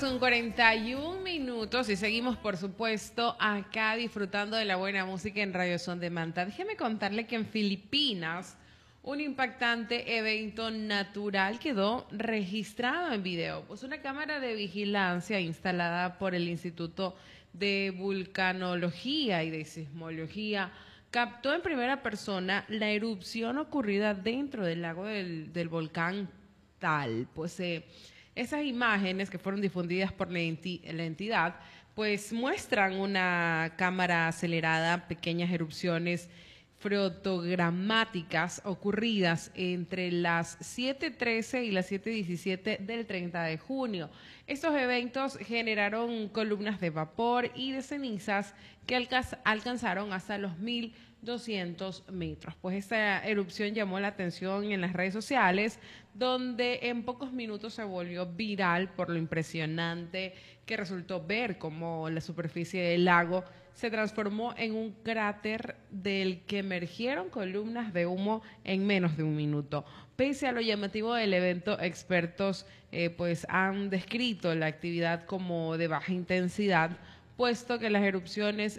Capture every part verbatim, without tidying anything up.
con cuarenta y un minutos y seguimos, por supuesto, acá disfrutando de la buena música en Radio Son de Manta. Déjeme contarle que en Filipinas un impactante evento natural quedó registrado en video. Pues una cámara de vigilancia instalada por el Instituto de Vulcanología y de Sismología captó en primera persona la erupción ocurrida dentro del lago del, del volcán Tal. Pues eh, esas imágenes que fueron difundidas por la, enti la entidad, pues muestran una cámara acelerada, pequeñas erupciones fotogramáticas ocurridas entre las siete trece y las siete diecisiete del treinta de junio. Estos eventos generaron columnas de vapor y de cenizas que alca- alcanzaron hasta los mil doscientos metros. Pues esta erupción llamó la atención en las redes sociales, donde en pocos minutos se volvió viral por lo impresionante que resultó ver cómo la superficie del lago se transformó en un cráter del que emergieron columnas de humo en menos de un minuto. Pese a lo llamativo del evento, expertos eh, pues han descrito la actividad como de baja intensidad, puesto que las erupciones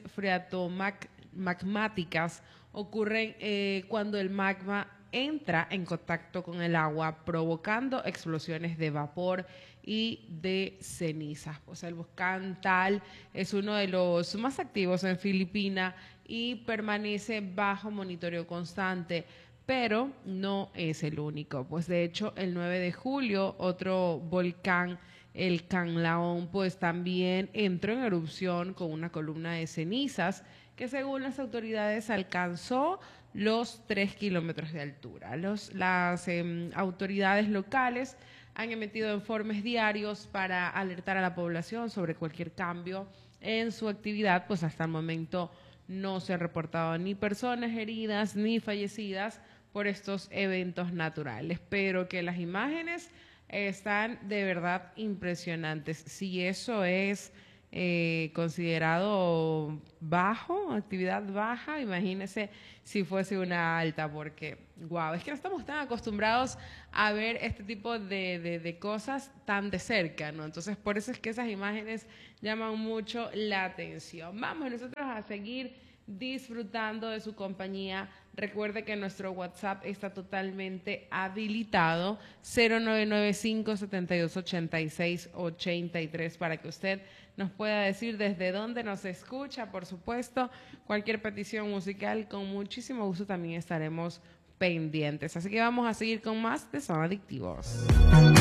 freatomagmáticas ocurren eh, cuando el magma entra en contacto con el agua, provocando explosiones de vapor y de cenizas. Pues el volcán Tal es uno de los más activos en Filipinas y permanece bajo monitoreo constante, pero no es el único. Pues de hecho, el nueve de julio, otro volcán, el Canlaon, pues también entró en erupción con una columna de cenizas que según las autoridades alcanzó los tres kilómetros de altura. Los, las eh, autoridades locales han emitido informes diarios para alertar a la población sobre cualquier cambio en su actividad, pues hasta el momento no se han reportado ni personas heridas ni fallecidas por estos eventos naturales, pero que las imágenes están de verdad impresionantes. Si eso es eh, considerado bajo, actividad baja, imagínese si fuese una alta, porque wow, es que no estamos tan acostumbrados a ver este tipo de, de, de cosas tan de cerca, ¿no? Entonces por eso es que esas imágenes llaman mucho la atención. Vamos nosotros a seguir disfrutando de su compañía. Recuerde que nuestro WhatsApp está totalmente habilitado, cero nueve nueve cinco, siete dos ocho seis, ocho tres, para que usted nos pueda decir desde dónde nos escucha. Por supuesto, cualquier petición musical, con muchísimo gusto también estaremos pendientes. Así que vamos a seguir con más de Son Adictivos.